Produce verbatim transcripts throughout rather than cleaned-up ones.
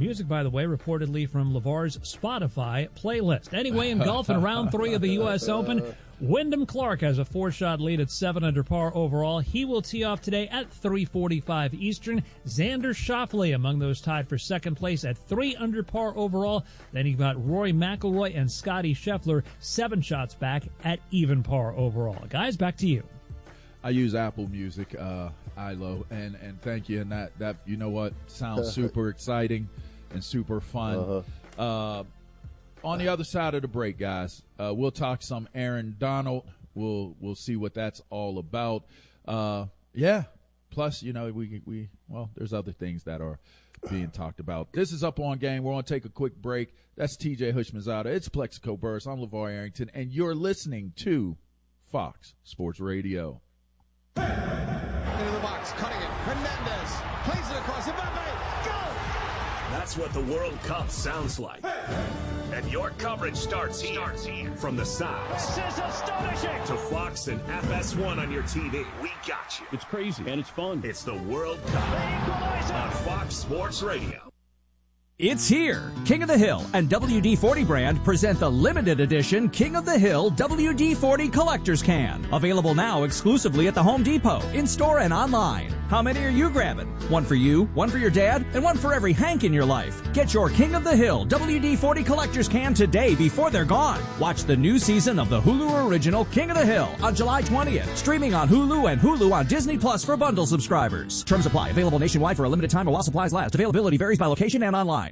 Music, by the way, reportedly from LeVar's Spotify playlist. Anyway, in golf in round three of the U S Open, Wyndham Clark has a four-shot lead at seven under par overall. He will tee off today at three forty-five Eastern. Xander Schauffele among those tied for second place at three under par overall. Then you've got Rory McIlroy and Scotty Scheffler, seven shots back at even par overall. Guys, back to you. I use Apple Music, uh, Ilo, and, and thank you. And that, that, you know what, sounds super exciting and super fun. Uh-huh. Uh, on the other side of the break, guys, uh, we'll talk some Aaron Donald. We'll we'll see what that's all about. Uh, yeah. Plus, you know, we we well, there's other things that are being talked about. This is Up On Game. We're going to take a quick break. That's T J Hushmanzada. It's Plexico Burris. I'm LeVar Arrington, and you're listening to Fox Sports Radio. Into the box, cutting it. Hernandez plays it across. Mbappe, go! That's what the World Cup sounds like. And your coverage starts here. starts here. From the sound This is astonishing. to Fox and F S one on your T V. We got you. It's crazy and it's fun. It's the World Cup on Fox Sports Radio. It's here. King of the Hill and W D forty brand present the limited edition King of the Hill W D forty Collector's Can. Available now exclusively at the Home Depot, in-store and online. How many are you grabbing? One for you, one for your dad, and one for every Hank in your life. Get your King of the Hill W D forty Collector's Can today before they're gone. Watch the new season of the Hulu original King of the Hill on July twentieth. Streaming on Hulu and Hulu on Disney Plus for bundle subscribers. Terms apply. Available nationwide for a limited time or while supplies last. Availability varies by location and online.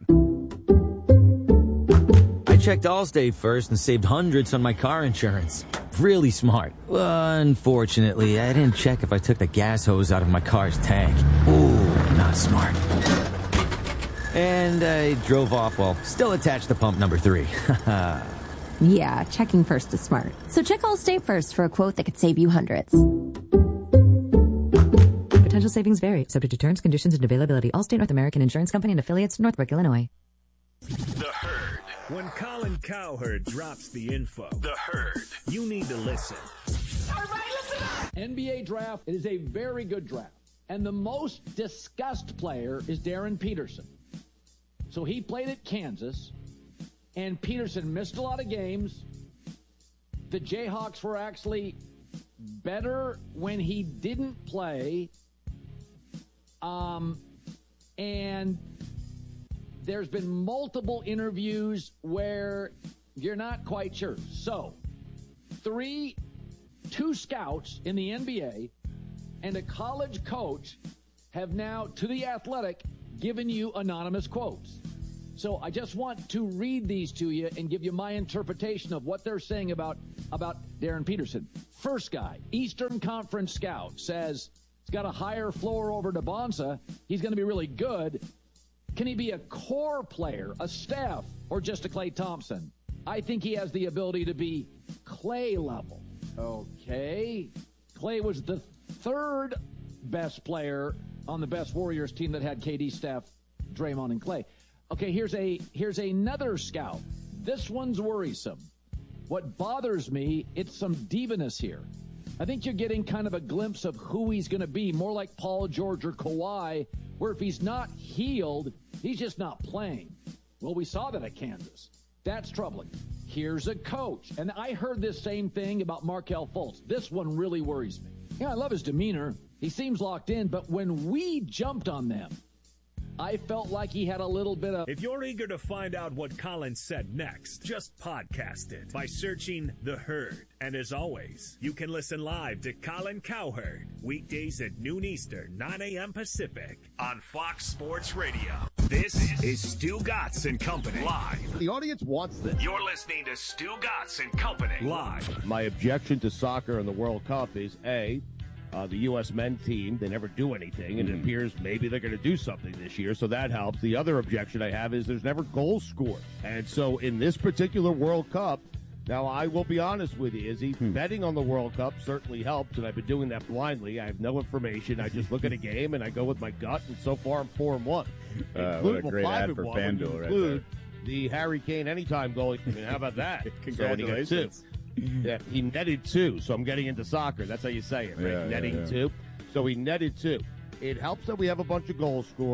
I checked Allstate first and saved hundreds on my car insurance. Really smart. Unfortunately, I didn't check if I took the gas hose out of my car's tank. Ooh, not smart. And I drove off while still attached to pump number three. Yeah, checking first is smart. So check Allstate first for a quote that could save you hundreds. Potential savings vary, subject to terms, conditions, and availability. Allstate North American Insurance Company and affiliates, Northbrook, Illinois. The Herd. When Colin Cowherd drops the info, The Herd, you need to listen. Everybody listen up! N B A draft, it is a very good draft. And the most discussed player is Darren Peterson. So he played at Kansas, and Peterson missed a lot of games. The Jayhawks were actually better when he didn't play. Um, and there's been multiple interviews where you're not quite sure. So, three, two scouts in the N B A and a college coach have now, to The Athletic, given you anonymous quotes. So I just want to read these to you and give you my interpretation of what they're saying about, about Darren Peterson. First guy, Eastern Conference scout, says he's got a higher floor over to Bonza. He's going to be really good. Can he be a core player, a Steph, or just a Klay Thompson? I think he has the ability to be Klay level. Okay. Klay was the third best player on the best Warriors team that had K D, Steph, Draymond, and Klay. Okay, here's a here's another scout. This one's worrisome. What bothers me, it's some divaness here. I think you're getting kind of a glimpse of who he's going to be, more like Paul George or Kawhi, where if he's not healed, he's just not playing. Well, we saw that at Kansas. That's troubling. Here's a coach. And I heard this same thing about Markelle Fultz. This one really worries me. Yeah, I love his demeanor. He seems locked in, but when we jumped on them, I felt like he had a little bit of... If you're eager to find out what Colin said next, just podcast it by searching The Herd. And as always, you can listen live to Colin Cowherd weekdays at noon Eastern, nine a.m. Pacific on Fox Sports Radio. This is Stu Gatz and Company live. The audience wants this. You're listening to Stu Gatz and Company live. My objection to soccer in the World Cup is A, Uh, the U S men team, they never do anything, and mm. it appears maybe they're going to do something this year, so that helps. The other objection I have is there's never goals scored. And so in this particular World Cup, now I will be honest with you, Izzy, hmm. betting on the World Cup certainly helps, and I've been doing that blindly. I have no information. I just look at a game, and I go with my gut, and so far I'm four and one. Uh, what a great ad for FanDuel right there. The Harry Kane anytime goal. I mean, how about that? Congratulations. So Yeah, he netted two, so I'm getting into soccer. That's how you say it, right? Yeah, Netting yeah, yeah. two. So he netted two. It helps that we have a bunch of goals scored.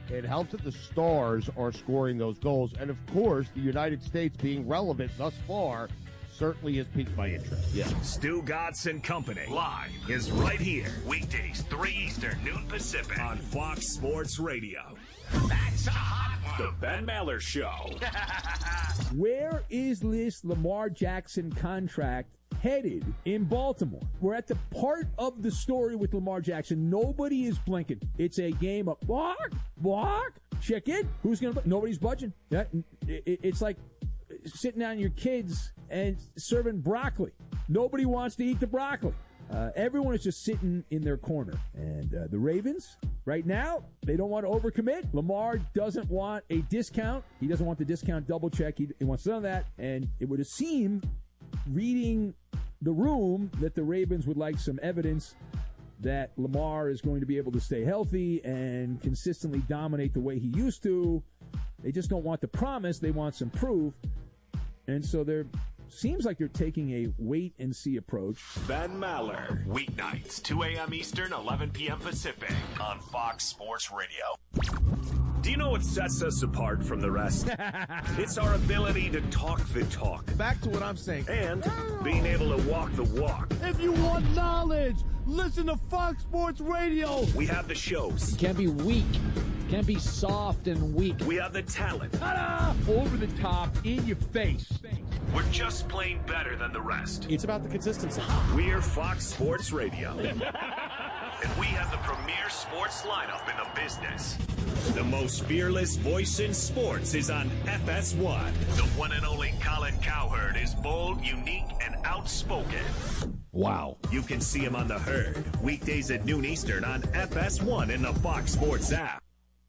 It helps that the stars are scoring those goals. And, of course, the United States being relevant thus far certainly has piqued my interest. Yeah. Stu Godson Company live is right here. Weekdays, three Eastern, noon Pacific on Fox Sports Radio. That's a hot one. The Ben Maller Show. Where is this Lamar Jackson contract headed in Baltimore? We're at the part of the story with Lamar Jackson. Nobody is blinking. It's a game of block, block, check it. Who's going to? Nobody's budging. Yeah, it's like sitting down your kids and serving broccoli. Nobody wants to eat the broccoli. Uh, everyone is just sitting in their corner. And uh, the Ravens, right now, they don't want to overcommit. Lamar doesn't want a discount. He doesn't want the discount double check. He, he wants none of that. And it would seem, reading the room, that the Ravens would like some evidence that Lamar is going to be able to stay healthy and consistently dominate the way he used to. They just don't want the promise. They want some proof. And so they're seems like they're taking a wait-and-see approach. Ben Maller, weeknights, two a.m. Eastern, eleven p.m. Pacific, on Fox Sports Radio. Do you know what sets us apart from the rest? It's our ability to talk the talk. Back to what I'm saying. And being able to walk the walk. If you want knowledge, listen to Fox Sports Radio. We have the shows. You can't be weak. You can't be soft and weak. We have the talent. Ta-da! Over the top, in your face. We're just plain better than the rest. It's about the consistency. We're Fox Sports Radio. And we have the premier sports lineup in the business. The most fearless voice in sports is on F S one. The one and only Colin Cowherd is bold, unique, and outspoken. Wow. You can see him on The Herd, weekdays at noon Eastern on F S one in the Fox Sports app.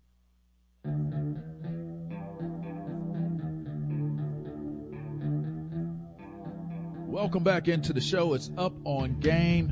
Welcome back into the show. It's Up on Game.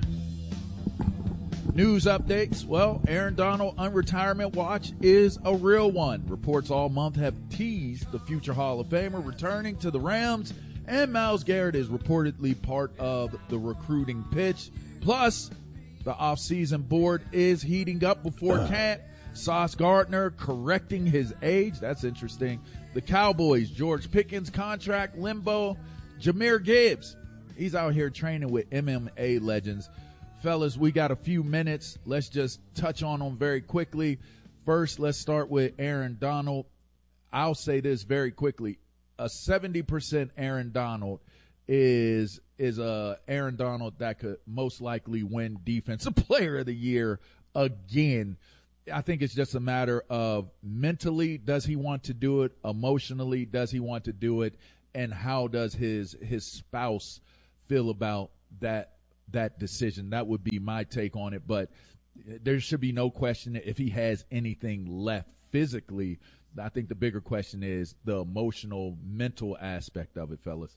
News updates. Well, Aaron Donald unretirement watch is a real one. Reports all month have teased the future Hall of Famer returning to the Rams, and Myles Garrett is reportedly part of the recruiting pitch. Plus, the offseason board is heating up before camp. Sauce Gardner correcting his age. That's interesting. The Cowboys, George Pickens contract limbo. Jahmyr Gibbs, he's out here training with M M A legends. Fellas, we got a few minutes. Let's just touch on them very quickly. First, let's start with Aaron Donald. I'll say this very quickly. A seventy percent Aaron Donald is is a Aaron Donald that could most likely win Defensive Player of the Year again. I think it's just a matter of mentally, does he want to do it? Emotionally, does he want to do it? And how does his his spouse feel about that that decision? That would be my take on it. But there should be no question if he has anything left physically. I think the bigger question is the emotional, mental aspect of it, fellas.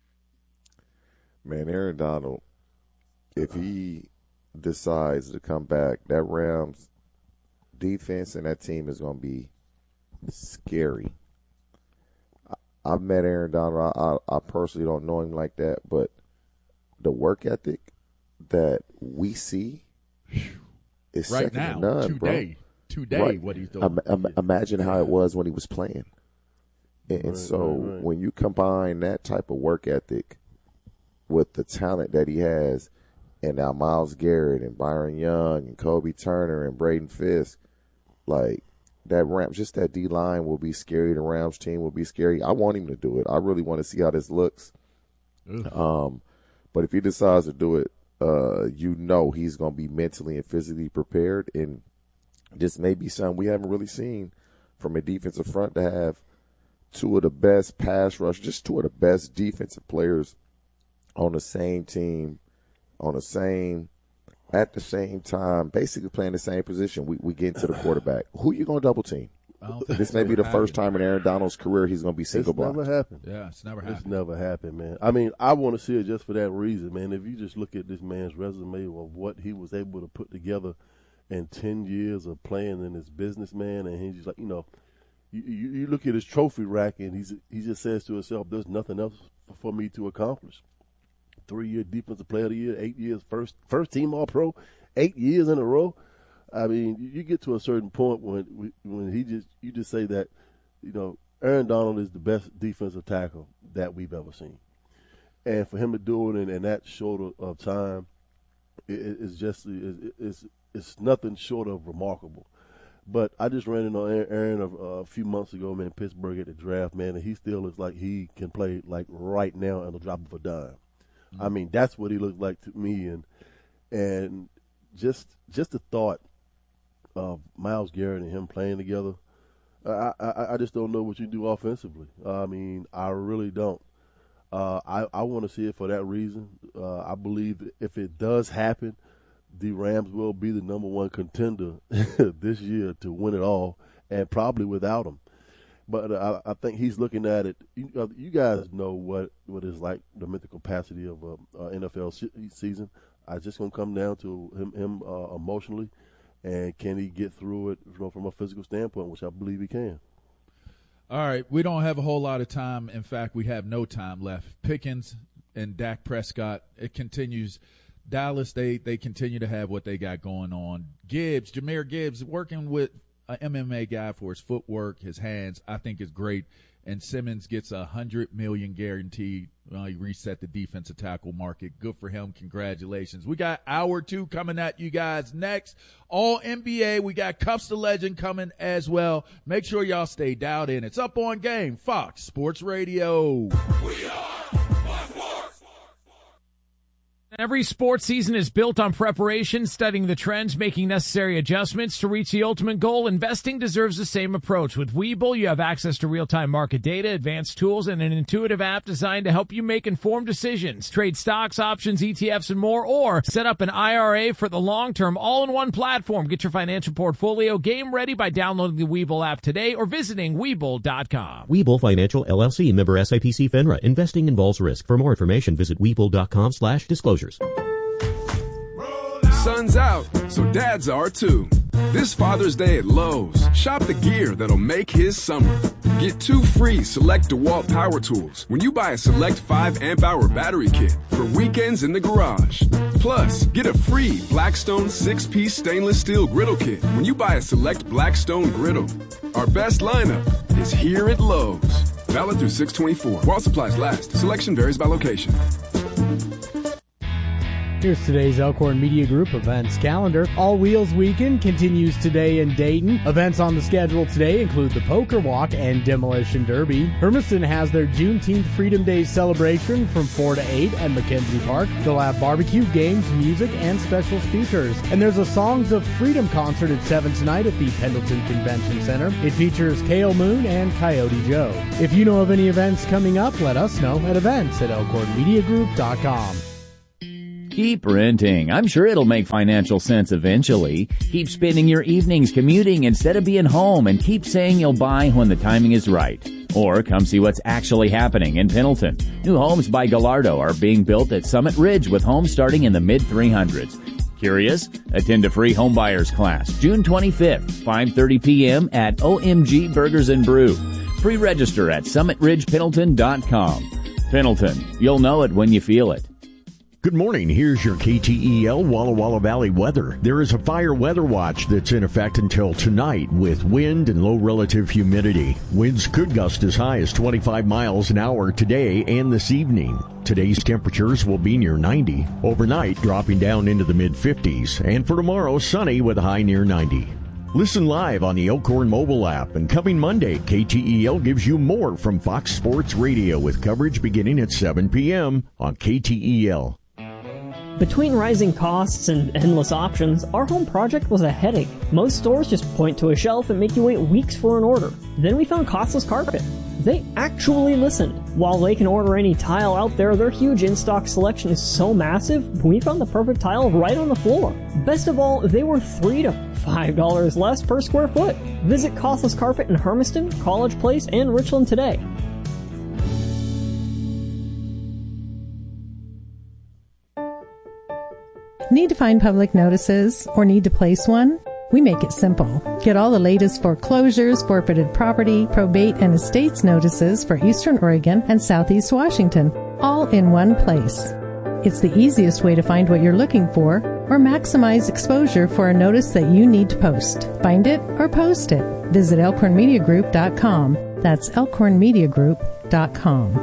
Man, Aaron Donald, if he decides to come back, that Rams defense and that team is going to be scary. I've met Aaron Donald. I, I, I personally don't know him like that, but the work ethic that we see is right second now, to none, today, bro. today, right. what he's doing. Um, um, imagine how it was when he was playing. And, and right, so right, right. when you combine that type of work ethic with the talent that he has, and now Myles Garrett and Byron Young and Kobe Turner and Braden Fisk, like that Rams, just that D-line will be scary. The Rams team will be scary. I want him to do it. I really want to see how this looks. Um, but if he decides to do it, uh, you know he's going to be mentally and physically prepared. And this may be something we haven't really seen from a defensive front, to have two of the best pass rush, just two of the best defensive players on the same team, on the same, at the same time, basically playing the same position. We we get into the quarterback. Who you going to double team? This may be the first time in Aaron Donald's career he's going to be single blocked. It's never happened. Yeah, it's never happened. It's never happened, man. I mean, I want to see it just for that reason, man. If you just look at this man's resume of what he was able to put together in ten years of playing in this business, man, and he's just like, you know, you, you, you look at his trophy rack, and he's he just says to himself, there's nothing else for me to accomplish. Three-year defensive player of the year, eight years first first team All-Pro, eight years in a row. I mean, you get to a certain point when when he just you just say that, you know, Aaron Donald is the best defensive tackle that we've ever seen, and for him to do it in, in that short of time, it, it's just it, it's it's nothing short of remarkable. But I just ran into Aaron a, a few months ago, man, Pittsburgh at the draft, man, and he still looks like he can play like right now at the drop of a dime. Mm-hmm. I mean, that's what he looked like to me, and and just just the thought of Myles Garrett and him playing together, I I, I just don't know what you do offensively. I mean, I really don't. Uh, I I want to see it for that reason. Uh, I believe that if it does happen, the Rams will be the number one contender this year to win it all, and probably without him. But uh, I, I think he's looking at it. You, uh, you guys know what, what is like the mental capacity of a, a N F L season. I just gonna come down to him, him uh, emotionally, and can he get through it, you know, from a physical standpoint, which I believe he can. All right, we don't have a whole lot of time. In fact, we have no time left. Pickens and Dak Prescott, it continues. Dallas, they, they continue to have what they got going on. Gibbs, Jahmyr Gibbs, working with an M M A guy for his footwork, his hands, I think is great. And Simmons gets a hundred million guaranteed. Well, he reset the defensive tackle market. Good for him. Congratulations. We got hour two coming at you guys next. All N B A. We got Cuffs to Legend coming as well. Make sure y'all stay dialed in. It's Up On Game, Fox Sports Radio. We are. Every sports season is built on preparation, studying the trends, making necessary adjustments to reach the ultimate goal. Investing deserves the same approach. With Webull, you have access to real-time market data, advanced tools, and an intuitive app designed to help you make informed decisions. Trade stocks, options, E T Fs, and more, or set up an I R A for the long-term all-in-one platform. Get your financial portfolio game ready by downloading the Webull app today or visiting Webull dot com. Webull Financial, L L C, member S I P C FINRA. Investing involves risk. For more information, visit Webull dot com slash disclosures. Sun's out, so dads are too. This Father's Day at Lowe's, shop the gear that'll make his summer. Get two free Select DeWalt power tools when you buy a Select five amp hour battery kit for weekends in the garage. Plus, get a free Blackstone six piece stainless steel griddle kit when you buy a Select Blackstone griddle. Our best lineup is here at Lowe's. Valid through six twenty-four. While supplies last. Selection varies by location. Here's today's Elkhorn Media Group events calendar. All Wheels Weekend continues today in Dayton. Events on the schedule today include the Poker Walk and Demolition Derby. Hermiston has their Juneteenth Freedom Day celebration from four to eight at McKenzie Park. They'll have barbecue, games, music, and special speakers. And there's a Songs of Freedom concert at seven tonight at the Pendleton Convention Center. It features Kale Moon and Coyote Joe. If you know of any events coming up, let us know at events at elkhorn media group dot com. Keep renting. I'm sure it'll make financial sense eventually. Keep spending your evenings commuting instead of being home, and keep saying you'll buy when the timing is right. Or come see what's actually happening in Pendleton. New homes by Gallardo are being built at Summit Ridge with homes starting in the mid three hundreds. Curious? Attend a free homebuyers class June twenty-fifth, five thirty p.m. at O M G Burgers and Brew. Pre-register at summit ridge pendleton dot com. Pendleton, you'll know it when you feel it. Good morning. Here's your K T E L Walla Walla Valley weather. There is a fire weather watch that's in effect until tonight with wind and low relative humidity. Winds could gust as high as twenty-five miles an hour today and this evening. Today's temperatures will be near ninety. Overnight, dropping down into the mid fifties. And for tomorrow, sunny with a high near ninety. Listen live on the Elkhorn mobile app. And coming Monday, K T E L gives you more from Fox Sports Radio with coverage beginning at seven p.m. on K T E L. Between rising costs and endless options, our home project was a headache. Most stores just point to a shelf and make you wait weeks for an order. Then we found Costless Carpet. They actually listened. While they can order any tile out there, their huge in-stock selection is so massive, we found the perfect tile right on the floor. Best of all, they were three to five dollars less per square foot. Visit Costless Carpet in Hermiston, College Place, and Richland today. Need to find public notices or need to place one? We make it simple. Get all the latest foreclosures, forfeited property, probate, and estates notices for Eastern Oregon and Southeast Washington, all in one place. It's the easiest way to find what you're looking for or maximize exposure for a notice that you need to post. Find it or post it. Visit elkhorn media group dot com. That's elkhorn media group dot com.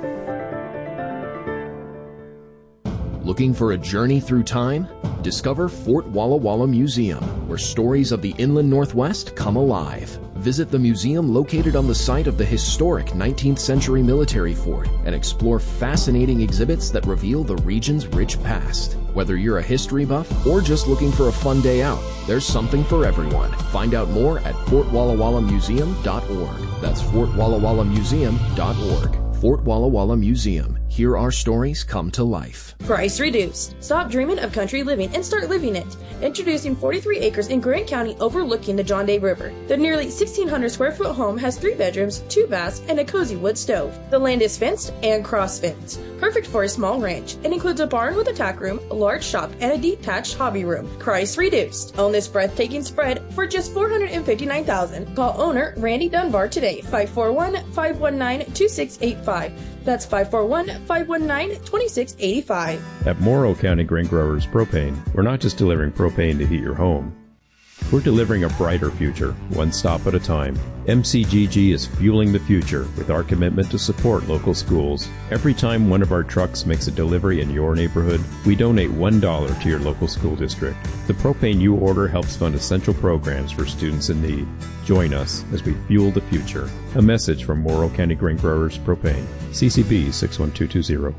Looking for a journey through time? Discover Fort Walla Walla Museum, where stories of the inland Northwest come alive. Visit the museum located on the site of the historic nineteenth century military fort and explore fascinating exhibits that reveal the region's rich past. Whether you're a history buff or just looking for a fun day out, there's something for everyone. Find out more at fort walla walla museum dot org. That's fort walla walla museum dot org. Fort Walla Walla Museum. Here our stories come to life. Price reduced. Stop dreaming of country living and start living it. Introducing forty-three acres in Grant County overlooking the John Day River. The nearly sixteen hundred square foot home has three bedrooms, two baths, and a cozy wood stove. The land is fenced and cross-fenced. Perfect for a small ranch. It includes a barn with a tack room, a large shop, and a detached hobby room. Price reduced. Own this breathtaking spread for just four hundred fifty-nine thousand dollars. Call owner Randy Dunbar today, five four one, five one nine, two six eight five. That's five four one, five one nine, two six eight five. At Morrow County Grain Growers Propane, we're not just delivering propane to heat your home. We're delivering a brighter future, one stop at a time. M C G G is fueling the future with our commitment to support local schools. Every time one of our trucks makes a delivery in your neighborhood, we donate one dollar to your local school district. The propane you order helps fund essential programs for students in need. Join us as we fuel the future. A message from Morrow County Grain Growers Propane. C C B six one two two zero.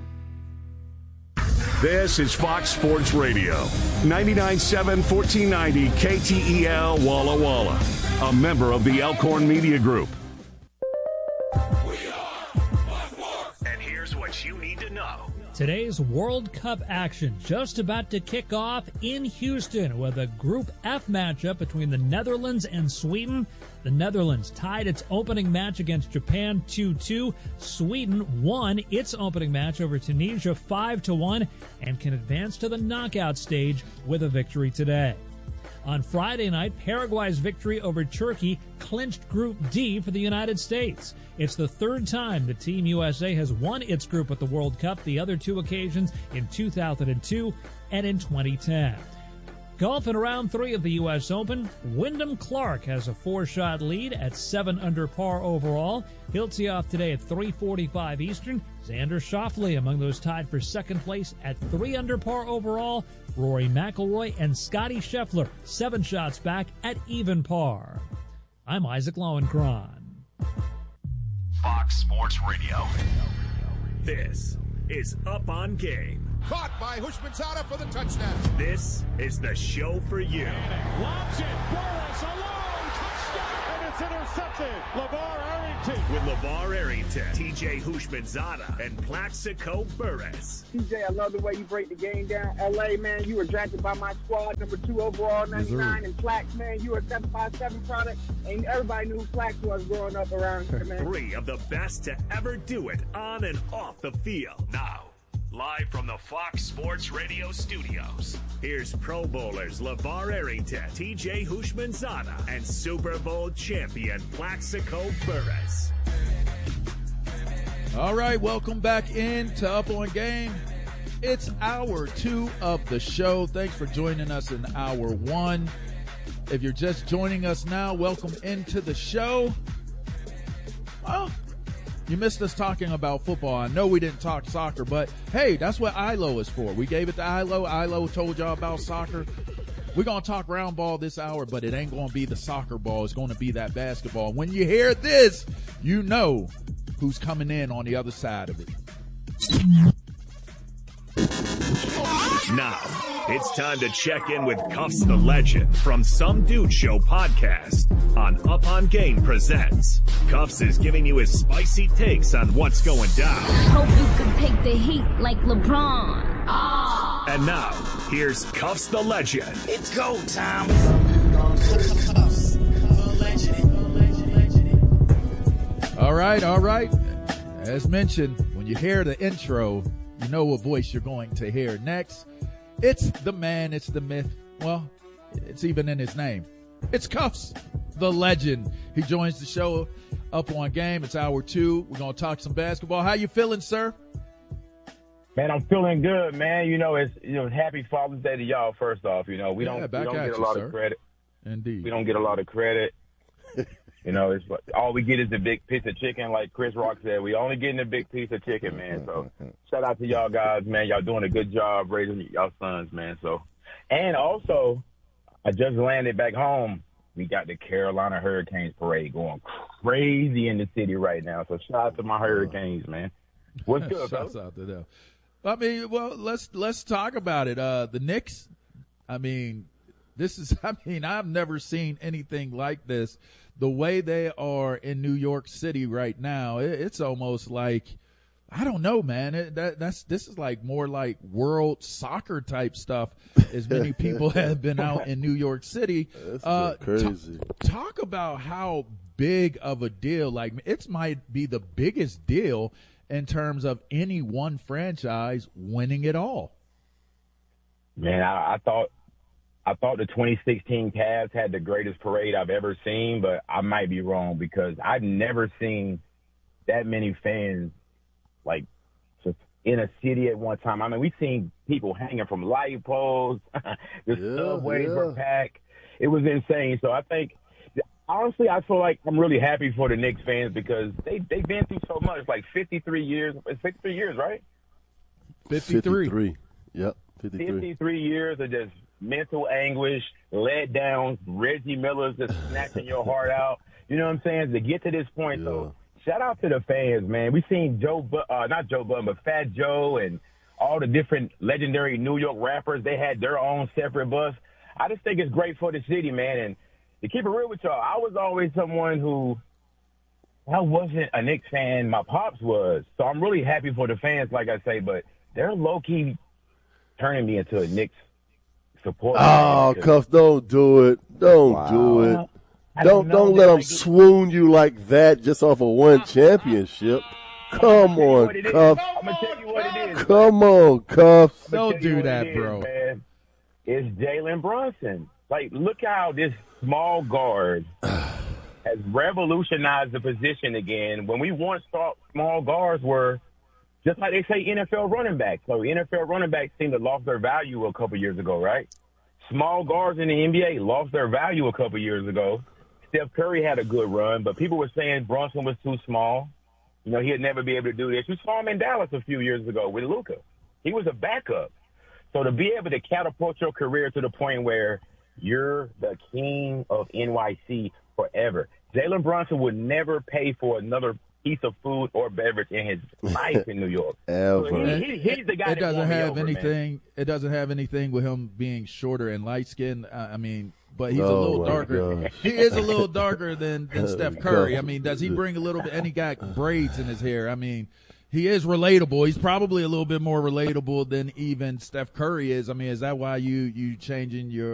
This is Fox Sports Radio, ninety-nine point seven, fourteen ninety K T E L Walla Walla, a member of the Elkhorn Media Group. And here's what you need to know. Today's World Cup action just about to kick off in Houston with a Group F matchup between the Netherlands and Sweden. The Netherlands tied its opening match against Japan two two. Sweden won its opening match over Tunisia five to one and can advance to the knockout stage with a victory today. On Friday night, Paraguay's victory over Turkey clinched Group D for the United States. It's the third time the Team U S A has won its group at the World Cup, the other two occasions in two thousand two and in twenty ten. Golf in round three of the U S Open, Wyndham Clark has a four-shot lead at seven under par overall. He'll tee off today at three forty-five Eastern. Xander Schauffele among those tied for second place at three under par overall. Rory McIlroy and Scotty Scheffler, seven shots back at even par. I'm Isaac Lowenkron. Fox Sports Radio. This is Up on Game. Caught by Hushmanzada for the touchdown. This is the show for you. Lobs it. Burris alone. Touchdown. And it's intercepted. LeVar Arrington. With LeVar Arrington, T J Hushmanzada, and Plaxico Burris. T J, I love the way you break the game down. L A, man, you were drafted by my squad, number two overall, ninety-nine. Yes, and Plax, man, you were a seven five seven product. And everybody knew who Plax was growing up around here, man. Three of the best to ever do it on and off the field. Now, live from the Fox Sports Radio studios, here's Pro Bowlers LeVar Arrington, T J Hushmanzada, and Super Bowl champion Plaxico Burris. All right, welcome back in to Up on Game. It's hour two of the show. Thanks for joining us in hour one. If you're just joining us now, welcome into the show. Well, you missed us talking about football. I know we didn't talk soccer, but hey, that's what I L O is for. We gave it to I L O. I L O told y'all about soccer. We're going to talk round ball this hour, but it ain't going to be the soccer ball. It's going to be that basketball. When you hear this, you know who's coming in on the other side of it. Now, it's time to check in with Cuffs the Legend from Some Dude Show podcast on Up on Game Presents. Cuffs is giving you his spicy takes on what's going down. Hope you can take the heat like LeBron. Oh. And now, here's Cuffs the Legend. It's go time. Cuffs the Legend. All right, all right. As mentioned, when you hear the intro, you know what voice you're going to hear next. It's the man, it's the myth. Well, it's even in his name. It's Cuffs, the legend. He joins the show Up on Game. It's hour two. We're going to talk some basketball. How you feeling, sir? Man, I'm feeling good, man. You know, it's you know, happy Father's Day to y'all. First off, you know, we Yeah, don't we back don't at get a you, lot sir. of credit. Indeed. We don't get a lot of credit. You know, it's all we get is a big piece of chicken, like Chris Rock said. We only getting a big piece of chicken, man. So shout out to y'all guys, man. Y'all doing a good job raising y'all sons, man. So, and also, I just landed back home. We got the Carolina Hurricanes parade going crazy in the city right now. So shout out to my Hurricanes, man. What's good, Shouts fellas? out to them. I mean, well, let's let's talk about it. Uh, the Knicks. I mean, this is. I mean, I've never seen anything like this. The way they are in New York City right now, it, it's almost like I don't know, man. It, that that's this is like more like world soccer type stuff. As many people have been out in New York City. That's uh, crazy. T- talk about how big of a deal. Like it might be the biggest deal in terms of any one franchise winning it all. Man, I, I thought I thought the twenty sixteen Cavs had the greatest parade I've ever seen, but I might be wrong because I've never seen that many fans like just in a city at one time. I mean, we've seen people hanging from light poles. The Yeah, subways yeah. were packed. It was insane. So I think, honestly, I feel like I'm really happy for the Knicks fans because they, they've been through so much, like fifty-three years. It's fifty-three years, right? fifty-three. fifty-three. Yep, fifty-three. fifty-three years of just mental anguish, let downs, Reggie Miller's just snatching your heart out. You know what I'm saying? To get to this point, Yeah. so shout out to the fans, man. We've seen Joe, Bu- uh, not Joe Budden, but Fat Joe and all the different legendary New York rappers. They had their own separate bus. I just think it's great for the city, man. And to keep it real with y'all, I was always someone who I wasn't a Knicks fan. My pops was. So I'm really happy for the fans, like I say, but they're low-key turning me into a Knicks supporter. Oh, Cuffs, don't do it. Don't Wow. do it. I Don't don't know, don't man. let them Like- swoon you like that just off of one championship. Come on, Cuffs. I'm gonna tell you what it is. Come on, Cuffs. I'ma tell you what it is, man. It's Jalen Brunson. Like, look how this small guard has revolutionized the position again. When we once thought small guards were just like they say N F L running backs. So N F L running backs seem to lost their value a couple years ago, right? Small guards in the N B A lost their value a couple years ago. Steph Curry had a good run, but people were saying Brunson was too small. You know, he'd never be able to do this. We saw him in Dallas a few years ago with Luka. He was a backup. So to be able to catapult your career to the point where you're the king of N Y C forever. Jalen Brunson would never pay for another piece of food or beverage in his life in New York. Ever. So he, he, he's the guy It that doesn't won me have over, man. anything. It doesn't have anything with him being shorter and light skinned. Uh, I mean, but he's a Oh, little my darker. gosh. He is a little darker than, than Steph Curry. God. I mean, does he bring a little bit? And he got braids in his hair. I mean, he is relatable. He's probably a little bit more relatable than even Steph Curry is. I mean, is that why you you changing your